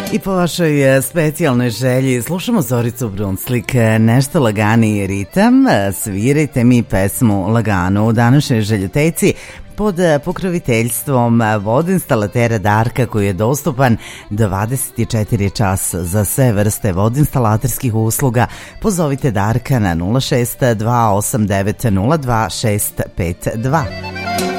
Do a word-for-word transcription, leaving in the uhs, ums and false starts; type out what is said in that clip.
I po vašoj specijalnoj želji slušamo Zoricu Brunslik, nešto laganiji ritam, svirajte mi pesmu Lagano u današnjoj željoteci pod pokroviteljstvom vodinstalatera Darka, koji je dostupan dvadeset četiri časa za sve vrste vodinstalaterskih usluga. Pozovite Darka na nula šest dva osam devet nula dva šest pet dva.